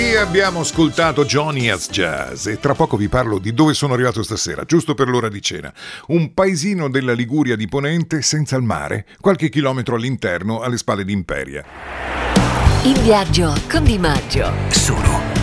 E abbiamo ascoltato Johnny as Jazz e tra poco vi parlo di dove sono arrivato stasera, giusto per l'ora di cena. Un paesino della Liguria di Ponente, senza il mare, qualche chilometro all'interno, alle spalle di Imperia. In viaggio con Di Maggio. Solo